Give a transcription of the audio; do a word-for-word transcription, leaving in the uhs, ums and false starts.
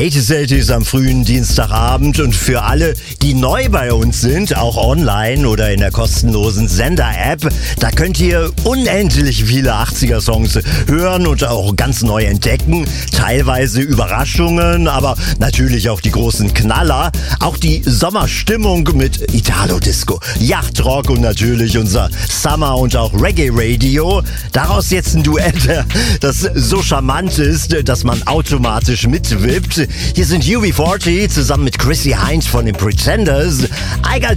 Latest Eighties am frühen Dienstagabend und für alle, die neu bei uns sind, auch online oder in der kostenlosen Sender-App, da könnt ihr unendlich viele achtziger-Songs hören und auch ganz neu entdecken. Teilweise Überraschungen, aber natürlich auch die großen Knaller. Auch die Sommerstimmung mit Italo-Disco, Yachtrock und natürlich unser Summer- und auch Reggae-Radio. Daraus jetzt ein Duett, das so charmant ist, dass man automatisch mitwippt. Hier sind U B vierzig zusammen mit Chrissy Hines von den Pretenders. I got